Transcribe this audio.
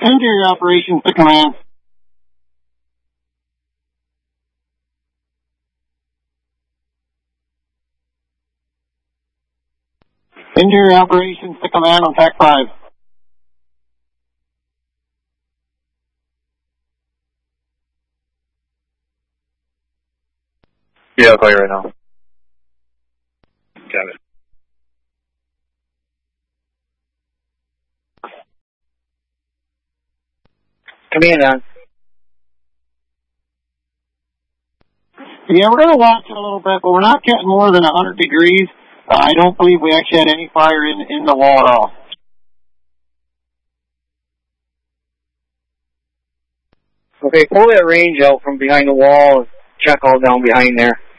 Interior operations to command. Interior operations to command on TAC 5. Yeah, I'll call you right now. Got it. Command on. Yeah, we're going to watch it a little bit, but we're not getting more than 100 degrees. I don't believe we actually had any fire in the wall at all. Okay, pull that range out from behind the wall and check all down behind there.